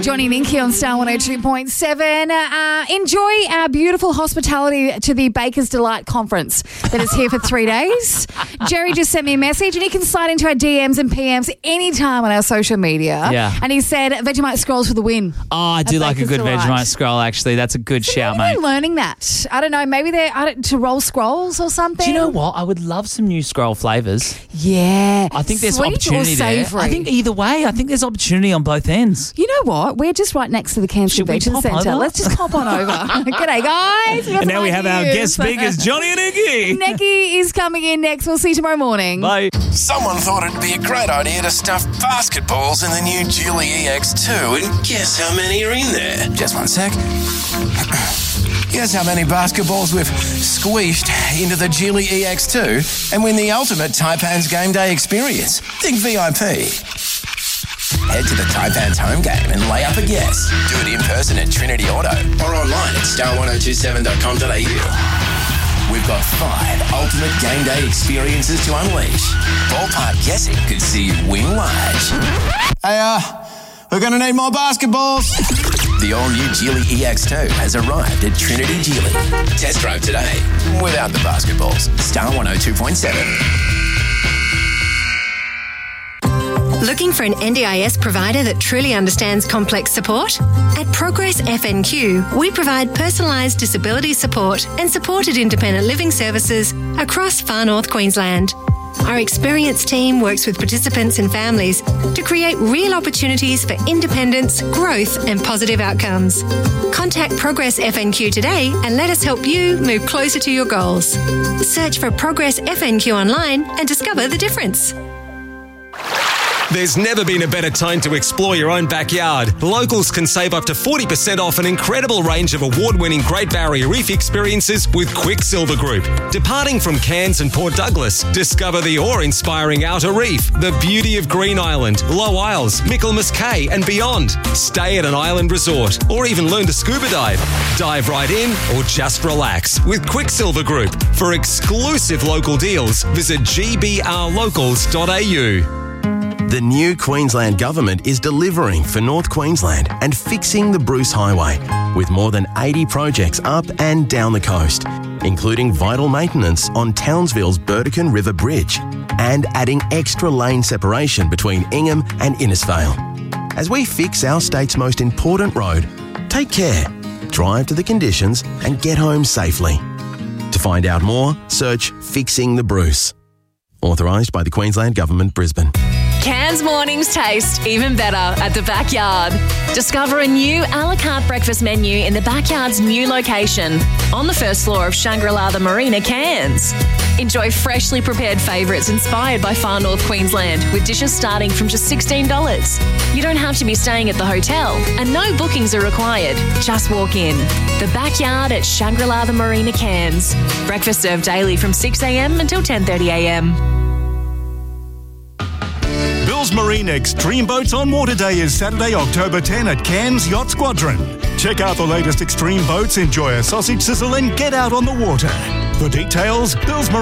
Johnny and Inky on Star 102.7. Enjoy our beautiful hospitality to the Baker's Delight Conference that is here for 3 days. Jerry just sent me a message and he can slide into our DMs and PMs anytime on our social media. Yeah. And he said Vegemite scrolls for the win. Oh, I do like a good Vegemite scroll, actually. That's a good shout, mate. Maybe they're learning that. I don't know. Maybe they're to roll scrolls or something. Do you know what? I would love some new scroll flavours. Yeah. I think there's Sweet opportunity or there. savoury? I think either way. I think there's opportunity on both ends. You know what? We're just right next to the Cairns Should we Convention pop Centre. over? Let's just pop on over. G'day, guys. And now we have our guest speakers, Johnny and Iggy. Neki is coming in next. We'll see you tomorrow morning. Bye. Someone thought it'd be a great idea to stuff basketballs in the new Geely EX2, and guess how many are in there? Just one sec. Guess how many basketballs we've squeezed into the Geely EX2 and win the ultimate Taipans game day experience. Think VIP. Head to the Taipans home game and lay up a guess. Do it in person at Trinity Auto or online at star1027.com.au. We've got 5 ultimate game day experiences to unleash. Ballpark guessing could see you win large. Hey, we're going to need more basketballs. The all-new Geely EX2 has arrived at Trinity Geely. Test drive today without the basketballs. Star 102.7. Looking for an NDIS provider that truly understands complex support? At Progress FNQ, we provide personalised disability support and supported independent living services across far north Queensland. Our experienced team works with participants and families to create real opportunities for independence, growth and positive outcomes. Contact Progress FNQ today and let us help you move closer to your goals. Search for Progress FNQ online and discover the difference. There's never been a better time to explore your own backyard. Locals can save up to 40% off an incredible range of award-winning Great Barrier Reef experiences with Quicksilver Group. Departing from Cairns and Port Douglas, discover the awe-inspiring Outer Reef, the beauty of Green Island, Low Isles, Michaelmas Cay and beyond. Stay at an island resort or even learn to scuba dive. Dive right in or just relax with Quicksilver Group. For exclusive local deals, visit gbrlocals.au. The new Queensland Government is delivering for North Queensland and fixing the Bruce Highway with more than 80 projects up and down the coast, including vital maintenance on Townsville's Burdekin River Bridge and adding extra lane separation between Ingham and Innisfail. As we fix our state's most important road, take care, drive to the conditions and get home safely. To find out more, search Fixing the Bruce. Authorised by the Queensland Government, Brisbane. Cairns mornings taste even better at the Backyard. Discover a new a la carte breakfast menu in the Backyard's new location on the first floor of Shangri-La the Marina, Cairns. Enjoy freshly prepared favourites inspired by far north Queensland with dishes starting from just $16. You don't have to be staying at the hotel and no bookings are required. Just walk in. The Backyard at Shangri-La the Marina, Cairns. Breakfast served daily from 6 a.m. until 10:30 a.m. Bill's Marine Extreme Boats on Water Day is Saturday, October 10 at Cairns Yacht Squadron. Check out the latest extreme boats, enjoy a sausage sizzle and get out on the water. For details,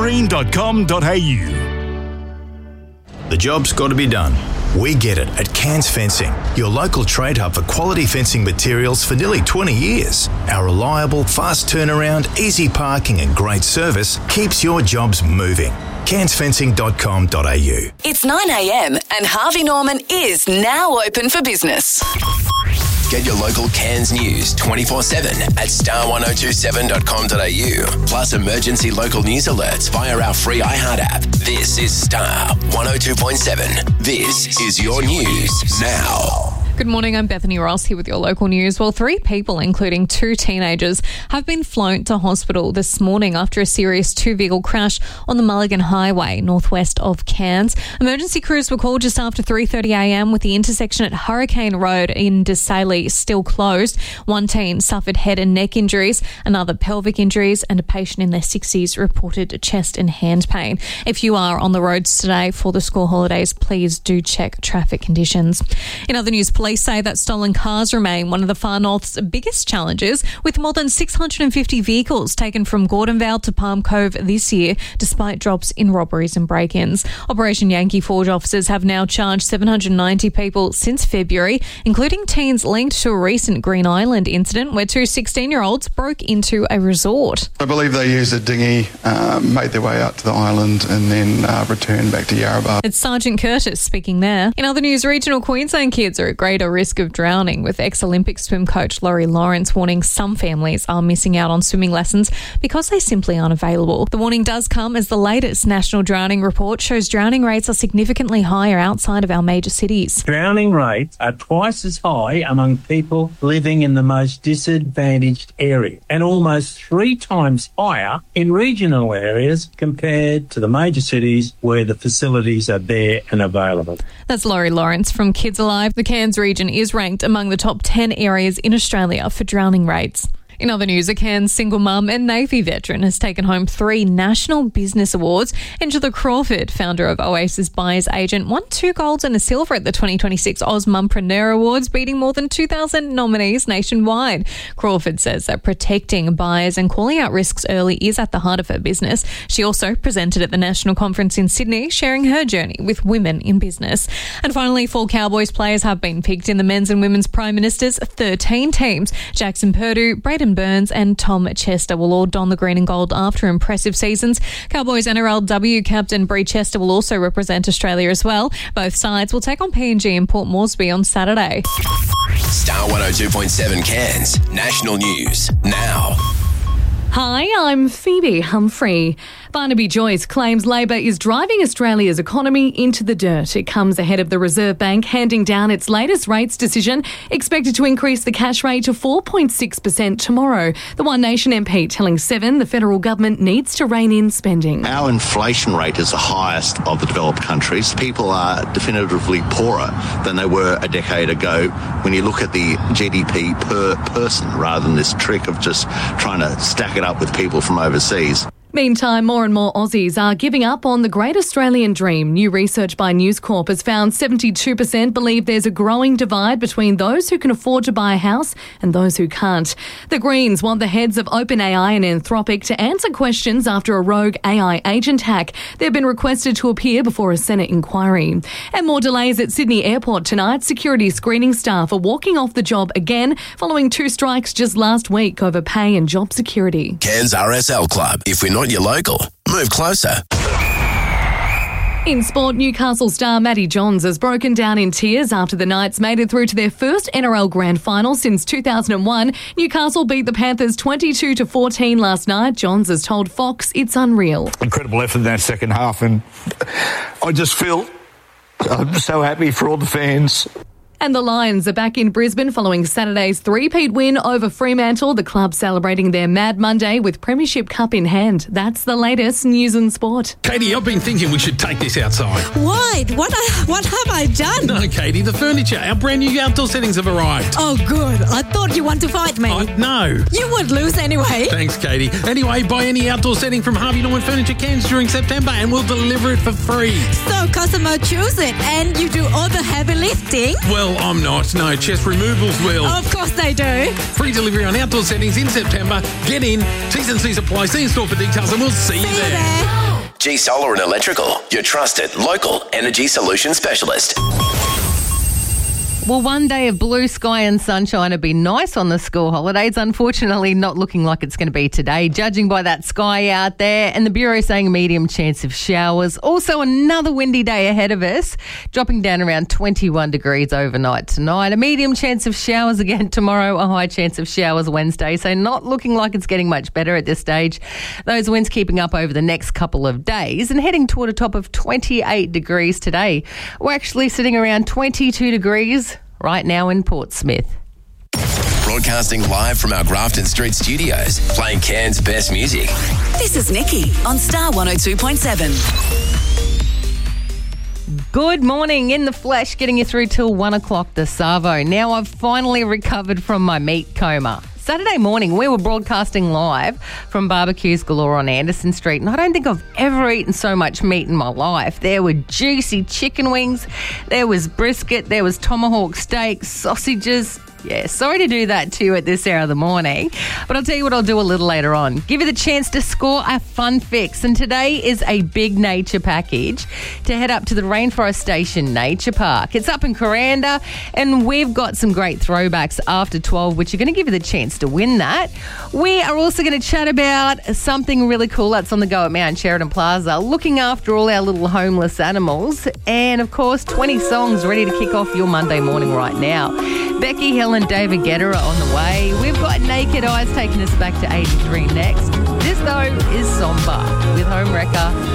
billsmarine.com.au. The job's got to be done. We get it at Cairns Fencing, your local trade hub for quality fencing materials for nearly 20 years. Our reliable, fast turnaround, easy parking and great service keeps your jobs moving. CairnsFencing.com.au. It's 9 a.m. and Harvey Norman is now open for business. Get your local Cairns news 24/7 at star1027.com.au. Plus emergency local news alerts via our free iHeart app. This is Star 102.7. This is your news now. Good morning, I'm Bethany Ross here with your local news. Well, 3 people, including 2 teenagers, have been flown to hospital this morning after a serious 2-vehicle crash on the Mulligan Highway, northwest of Cairns. Emergency crews were called just after 3:30 a.m. with the intersection at Hurricane Road in Desailly still closed. 1 teen suffered head and neck injuries, another pelvic injuries, and a patient in their 60s reported chest and hand pain. If you are on the roads today for the school holidays, please do check traffic conditions. In other news, police Police say that stolen cars remain one of the Far North's biggest challenges, with more than 650 vehicles taken from Gordonvale to Palm Cove this year, despite drops in robberies and break-ins. Operation Yankee Forge officers have now charged 790 people since February, including teens linked to a recent Green Island incident where two 16-year-olds broke into a resort. I believe they used a dinghy, made their way out to the island and then returned back to Yarrabah. It's Sergeant Curtis speaking there. In other news, regional Queensland kids are at greater risk of drowning, with ex-Olympic swim coach Laurie Lawrence warning some families are missing out on swimming lessons because they simply aren't available. The warning does come as the latest national drowning report shows drowning rates are significantly higher outside of our major cities. Drowning rates are twice as high among people living in the most disadvantaged areas and almost 3 times higher in regional areas compared to the major cities where the facilities are there and available. That's Laurie Lawrence from Kids Alive. The Cairns region is ranked among the top 10 areas in Australia for drowning rates. In other news, a Cairns single mum and Navy veteran has taken home 3 National Business Awards. Angela Crawford, founder of Oasis Buyers Agent, won 2 golds and a silver at the 2026 Oz Mumpreneur Awards, beating more than 2,000 nominees nationwide. Crawford says that protecting buyers and calling out risks early is at the heart of her business. She also presented at the National Conference in Sydney, sharing her journey with women in business. And finally, 4 Cowboys players have been picked in the men's and women's Prime Minister's 13 teams. Jackson Purdue, Braden Burns and Tom Chester will all don the green and gold after impressive seasons. Cowboys NRLW captain Bree Chester will also represent Australia as well. Both sides will take on PNG in Port Moresby on Saturday. Star 102.7 Cairns. National News now. Hi, I'm Phoebe Humphrey. Barnaby Joyce claims Labor is driving Australia's economy into the dirt. It comes ahead of the Reserve Bank handing down its latest rates decision, expected to increase the cash rate to 4.6% tomorrow. The One Nation MP telling Seven the federal government needs to rein in spending. Our inflation rate is the highest of the developed countries. People are definitively poorer than they were a decade ago when you look at the GDP per person rather than this trick of just trying to stack it up with people from overseas. Meantime, more and more Aussies are giving up on the Great Australian Dream. New research by News Corp has found 72% believe there's a growing divide between those who can afford to buy a house and those who can't. The Greens want the heads of OpenAI and Anthropic to answer questions after a rogue AI agent hack. They've been requested to appear before a Senate inquiry. And more delays at Sydney Airport tonight. Security screening staff are walking off the job again following 2 strikes just last week over pay and job security. Cairns RSL Club. If we're not your local, move closer. In sport, Newcastle star Matty Johns has broken down in tears after the Knights made it through to their first NRL Grand Final since 2001. Newcastle beat the Panthers 22-14 last night. Johns has told Fox it's unreal. Incredible effort in that second half, and I just feel I'm so happy for all the fans. And the Lions are back in Brisbane following Saturday's three-peat win over Fremantle. The club celebrating their Mad Monday with Premiership Cup in hand. That's the latest news and sport. Katie, I've been thinking we should take this outside. Why? What have I done? No, Katie, the furniture. Our brand new outdoor settings have arrived. Oh, good. I thought you want to fight me. No. You would lose anyway. Thanks, Katie. Anyway, buy any outdoor setting from Harvey Norman Furniture Cairns during September and we'll deliver it for free. So customer choose it and you do all the heavy lifting? Well, I'm not. No, Chest Removals will. Of course they do. Free delivery on outdoor settings in September. Get in. T's and C's apply. See in store for details and we'll see you there. G Solar and Electrical, your trusted local energy solution specialist. Well, one day of blue sky and sunshine would be nice on the school holidays. Unfortunately, not looking like it's going to be today, judging by that sky out there. And the Bureau saying a medium chance of showers. Also, another windy day ahead of us, dropping down around 21 degrees overnight tonight. A medium chance of showers again tomorrow, a high chance of showers Wednesday. So not looking like it's getting much better at this stage. Those winds keeping up over the next couple of days and heading toward a top of 28 degrees today. We're actually sitting around 22 degrees right now in Portsmouth. Broadcasting live from our Grafton Street studios, playing Cairns' best music. This is Nikki on Star 102.7. Good morning, in the flesh, getting you through till 1 o'clock, the Savo. Now I've finally recovered from my meat coma. Saturday morning, we were broadcasting live from Barbecues Galore on Anderson Street, and I don't think I've ever eaten so much meat in my life. There were juicy chicken wings, there was brisket, there was tomahawk steak, sausages. Yeah, sorry to do that to you at this hour of the morning, but I'll tell you what I'll do a little later on. Give you the chance to score a fun fix, and today is a big nature package to head up to the Rainforest Station Nature Park. It's up in Coranda, and we've got some great throwbacks after 12, which are going to give you the chance to win that. We are also going to chat about something really cool that's on the go at Mount Sheridan Plaza, looking after all our little homeless animals, and of course 20 songs ready to kick off your Monday morning right now. Becky Hill and David Guetta are on the way. We've got Naked Eyes taking us back to 83 next. This, though, is Somber with Home Wrecker.